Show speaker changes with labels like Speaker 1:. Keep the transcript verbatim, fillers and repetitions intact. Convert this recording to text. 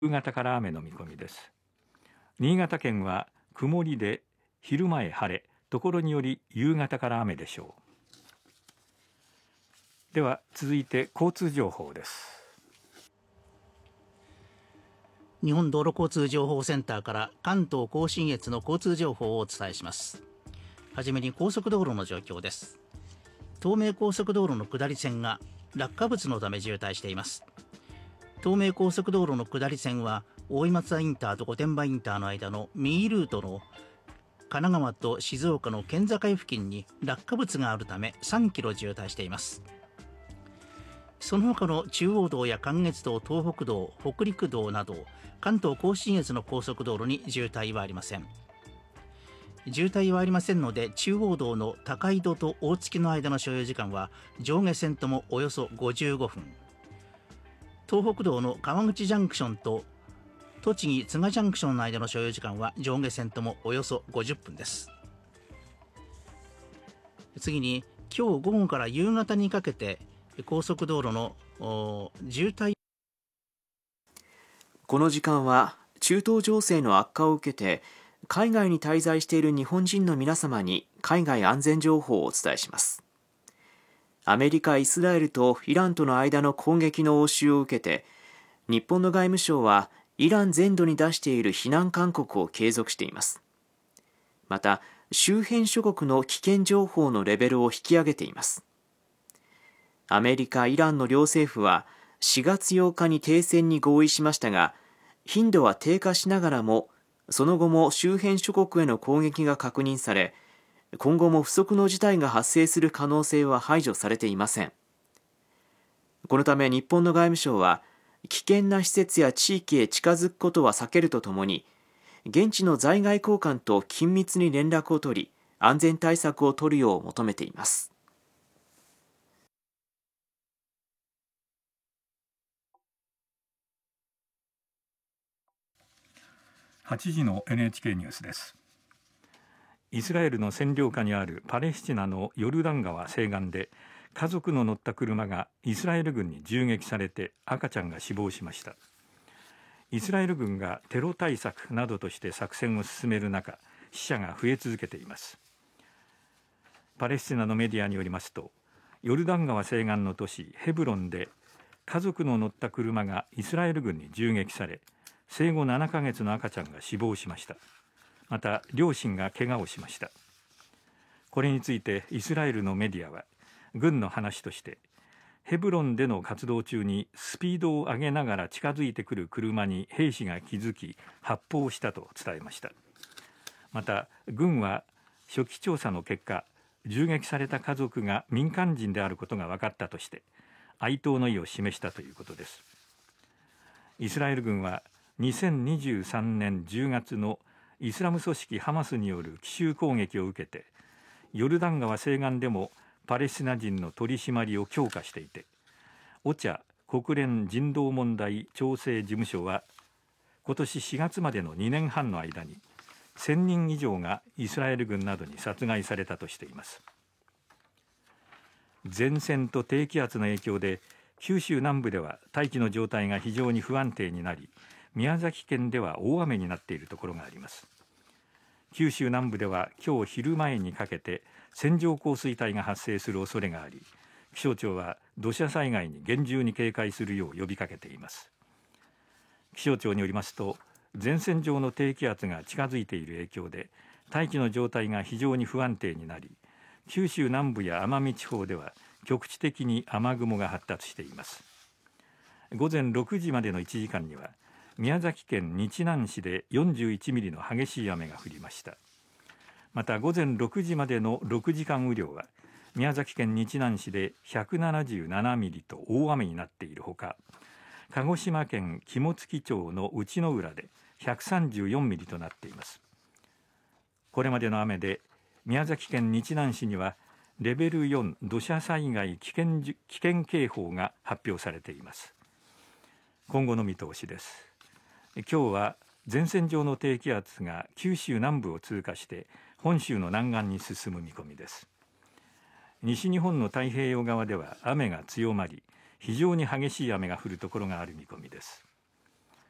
Speaker 1: 夕方から雨の見込みです。新潟県は曇りで昼前晴れ、ところにより夕方から雨でしょう。では続いて交通情報です。
Speaker 2: 日本道路交通情報センターから関東甲信越の交通情報をお伝えします。はじめに高速道路の状況です。東名高速道路の下り線が落下物のため渋滞しています。東名高速道路の下り線は大井松田インターと御殿場インターの間の右ルートの神奈川と静岡の県境付近に落下物があるためさんキロ渋滞しています。その他の中央道や関越道、東北道、北陸道など関東甲信越の高速道路に渋滞はありません。渋滞はありませんので、中央道の高井戸と大月の間の所要時間は上下線ともおよそごじゅうごふん、東北道の川口ジャンクションと栃木都賀ジャンクションの間の所要時間は上下線ともおよそごじゅっぷんです。次に今日午後から夕方にかけて高速道路の渋滞。
Speaker 3: この時間は中東情勢の悪化を受けて海外に滞在している日本人の皆様に海外安全情報をお伝えします。アメリカ、イスラエルとイランとの間の攻撃の応酬を受けて、日本の外務省はイラン全土に出している避難勧告を継続しています。また、周辺諸国の危険情報のレベルを引き上げています。アメリカ、イランの両政府はしがつようかに停戦に合意しましたが、頻度は低下しながらも、その後も周辺諸国への攻撃が確認され、今後も不測の事態が発生する可能性は排除されていません。このため日本の外務省は、危険な施設や地域へ近づくことは避けるとともに、現地の在外公館と緊密に連絡を取り、安全対策を取るよう求めています。
Speaker 1: はちじの エヌエイチケー ニュースです。イスラエルの占領下にあるパレスチナのヨルダン川西岸で、家族の乗った車がイスラエル軍に銃撃されて赤ちゃんが死亡しました。イスラエル軍がテロ対策などとして作戦を進める中、死者が増え続けています。パレスチナのメディアによりますと、ヨルダン川西岸の都市ヘブロンで家族の乗った車がイスラエル軍に銃撃され、生後ななかげつの赤ちゃんが死亡しました。また両親が怪我をしました。これについてイスラエルのメディアは、軍の話として、ヘブロンでの活動中にスピードを上げながら近づいてくる車に兵士が気づき発砲したと伝えました。また軍は初期調査の結果、銃撃された家族が民間人であることが分かったとして哀悼の意を示したということです。イスラエル軍はにせんにじゅうさんねんじゅうがつのイスラム組織ハマスによる奇襲攻撃を受けて、ヨルダン川西岸でもパレスチナ人の取り締まりを強化していて、オチャ国連人道問題調整事務所は今年しがつまでのにねんはんの間にせんにん以上がイスラエル軍などに殺害されたとしています。前線と低気圧の影響で九州南部では大気の状態が非常に不安定になり、宮崎県では大雨になっているところがあります。九州南部では今日昼前にかけて線状降水帯が発生する恐れがあり、気象庁は土砂災害に厳重に警戒するよう呼びかけています。気象庁によりますと、前線上の低気圧が近づいている影響で大気の状態が非常に不安定になり、九州南部や奄美地方では局地的に雨雲が発達しています。午前ろくじまでのいちじかんには宮崎県日南市でよんじゅういちミリの激しい雨が降りました。また午前ろくじまでのろくじかん雨量は宮崎県日南市でひゃくななじゅうななミリと大雨になっているほか、鹿児島県肝付町の内之浦でひゃくさんじゅうよんミリとなっています。これまでの雨で宮崎県日南市にはレベルよん土砂災害危険、危険警報が発表されています。今後の見通しです。今日は前線上の低気圧が九州南部を通過して本州の南岸に進む見込みです。西日本の太平洋側では雨が強まり、非常に激しい雨が降るところがある見込みです。